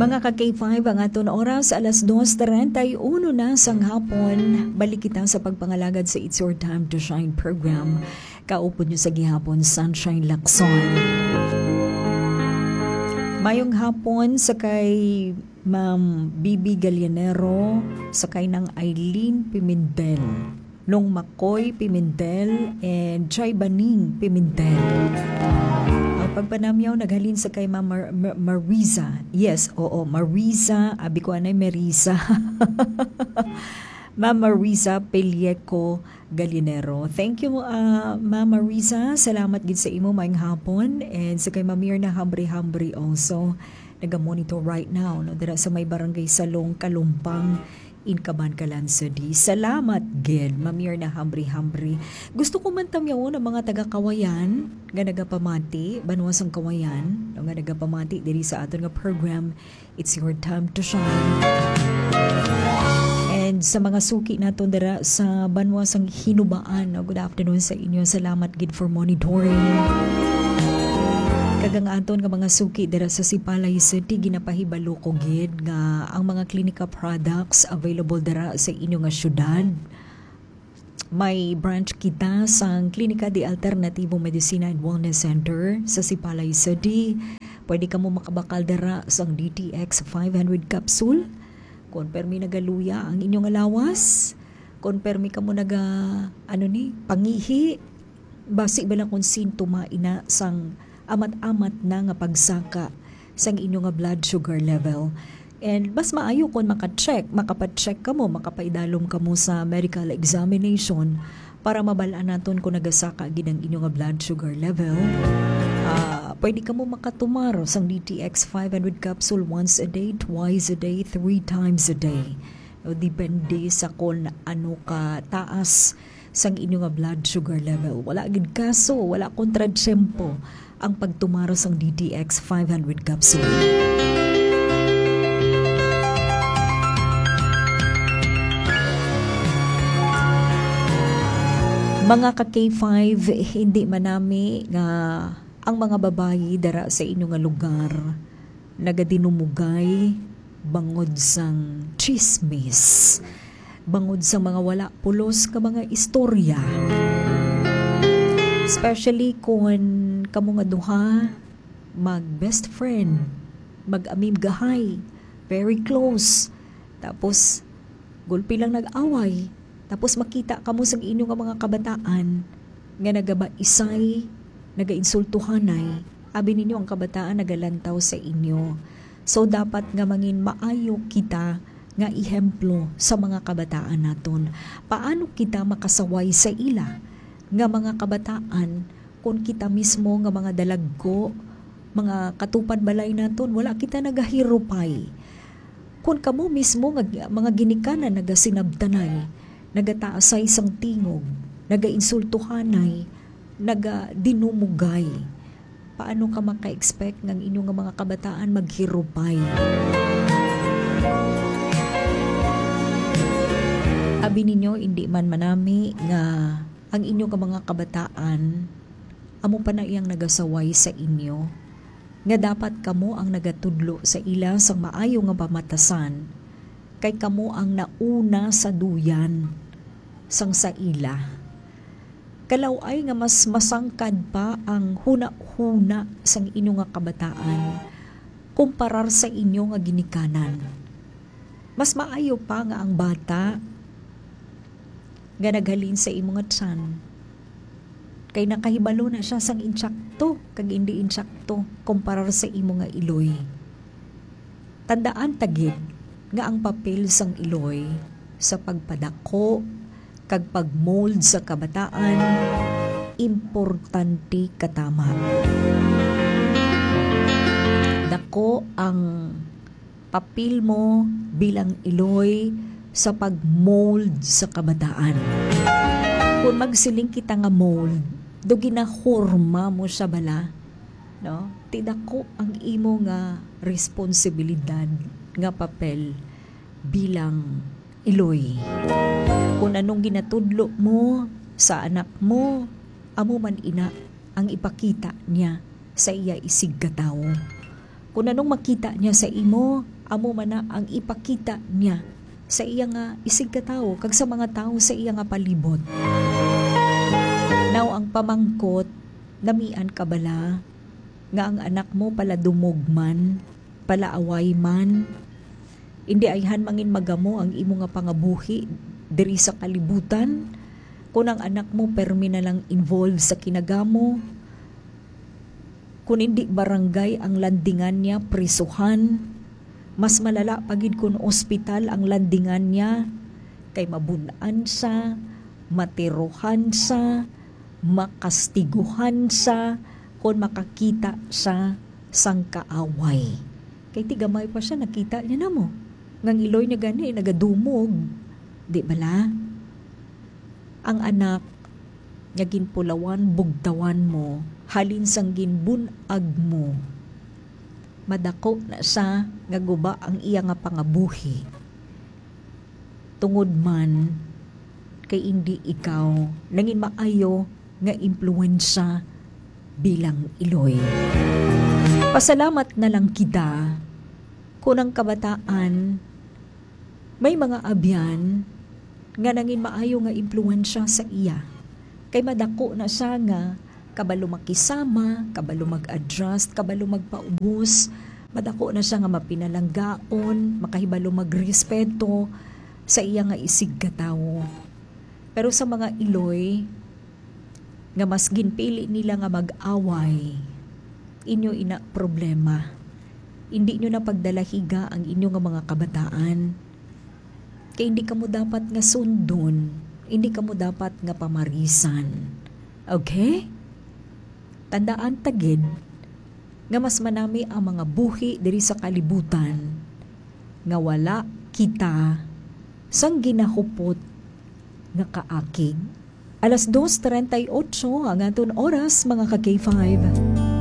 Mga ka-K5 ang aton oras alas 2:31 na sang hapon. Balik kita sa pagpangalagad sa It's Your Time to Shine program. Kaupod nyo sa gihapon Sunshine Lacson. Mayong hapon sa kay Ma'am Bibi Gallinero, sa kay ng Eileen Pimentel, Nung Makoy Pimentel, and Chay Baning Pimentel. Pagpanamyaw naghalin sa kay Mariza. Yes, oo, Mariza. Abi ko anay Marisa. Ma'am Mariza Pelieco Gallinero. Thank you, Ma'am Mariza. Salamat gid sa imo maayong hapon. And sa kay Mamirna Hambri also. Naga-monitor right now. No? Dira sa may barangay Salong, Kalumpang, in Cabancalan City. Salamat, gid, Mamirna Hambri. Gusto ko man tamyaw ng mga taga-Kawayan, nga nagapamati, banwas ang Kawayan, nga nagapamati diri sa aton nga program, It's Your Time to Shine. And sa mga suki naton dira sa banwas ang Hinubaan, good afternoon sa inyo. Salamat, gid, for monitoring. Kagang aton nga mga suki dira sa Sipalay City, ginapahibalo ko gid nga ang mga klinika products available dira sa inyo nga syudad. May branch kita sa Klinika de Alternativo Medicina and Wellness Center sa Sipalay City. Pwede ka mo makabakal dira sa DTX 500 capsule. Kung permi nagaluya ang inyong alawas, kung permi ka mo pangihi, basi ba lang kung sintoma ina sang amat-amat na nga pagsaka sang inyo nga blood sugar level. And mas maayo kung makapacheck ka mo, makapaidalom ka mo sa medical examination para mabalaan naton kung nagasaka gid ang inyo nga blood sugar level. Pwede ka mo makatumaro sang DTX 500 capsule once a day, twice a day, 3 times a day. Depende sa kung ano ka taas sang inyo nga blood sugar level. Wala gid kaso, wala kontratsempo ang pagtumaro sang DTX 500 capsule. Mga ka-K5, hindi manami nga ang mga babayi dara sa inyo nga lugar nagadinumugay bangod sang chismis, bangod sa mga wala pulos ka mga istorya. Especially kung kamo nga duha mag best friend, mag amig-gahay, very close, tapos gulpi lang nag-away, tapos makita kamo sa inyo nga mga kabataan nga nagabaisay, nagainsultuhanay, abi ninyo ang kabataan nagalantaw sa inyo. So dapat nga mangin maayo kita nga ihemplo sa mga kabataan naton. Paano kita makasaway sa ila nga mga kabataan kung kita mismo nga mga dalaggo, mga katupad balay naton, wala kita nagahirupay. Kung kamo mismo nga mga ginikanan nagasinabtanay, nagataasay sang tingog, nagainsultuhanay, nagadinumugay, paano ka maka-expect ng inyong mga kabataan maghirupay? Abi ninyo, hindi man manami nga ang inyong mga kabataan amo pa na iyang nagasaway sa inyo, nga dapat kamo ang nagatudlo sa ila sang maayo nga pamatasan, kay kamo ang nauna sa duyan sang sa ila. Kalaw ay nga mas masangkad pa ang huna-huna sang inyo nga kabataan kumparar sa inyo nga ginikanan. Mas maayo pa nga ang bata nga naghalin sa imo nga tiyan, kay nakahibalo na siya sang insakto kag hindi insakto kumparar sa imo nga iloy. Tandaan tagid nga ang papel sang iloy sa pagpadako kag pagmold sa kabataan importante katama. Dako ang papel mo bilang iloy sa pagmold sa kabataan. Kung magsiling kita nga mold, do ginahurma mo siya bala, no? Tidako ang imo nga responsibilidad nga papel bilang iloy. Kung anong ginatudlo mo sa anak mo, amo man ina ang ipakita niya sa iya isig katawo. Kung anong makita niya sa imo, amo man na ang ipakita niya sa iya nga isig katao kag sa mga tao sa iya nga palibot. Now ang pamangkot, namian ka bala nga ang anak mo pala dumugman, pala away man, hindi ayhan mangin magamo ang imo nga pangabuhi diri sa kalibutan. Kung ang anak mo permi na lang involved sa kinagamo, kung hindi barangay ang landingan niya, prisuhan, mas malala pagid kung ospital ang landingan niya, kay mabunan sa, matiruhan sa, makastiguhan sa, kung makakita sa sangkaaway. Kay tigamay pa siya, nakita niya na mo. Ngang iloy niya gani, nagadumog. Di bala? Ang anak, nga ginpulawan, bugtawan mo, halin sang ginbunag mo. Madako na siya, nga guba ang iya nga pangabuhi. Tungod man, kay hindi ikaw, nangin maayo nga impluensya bilang iloy. Pasalamat na lang kita, kung ang kabataan, may mga abyan, nga nangin maayo nga impluensya sa iya. Kay madako na siya nga kabalo makisama, kabalo mag-adjust, kabalo magpaubos, madako na siya nga mapinalanggaon, makahibalo magrespeto sa iya nga isig katawo. Pero sa mga iloy nga mas ginpili nila nga mag-away, inyo ina problema. Hindi nyo na pagdalahiga ang inyo nga mga kabataan. Kaya hindi ka mo dapat nga sundon, hindi ka mo dapat nga pamarisan. Okay? Tandaan tagid nga mas manami ang mga buhi diri sa kalibutan nga wala kita sang ginahupot nga kaakig. 2:38 ang aton oras mga ka-K5.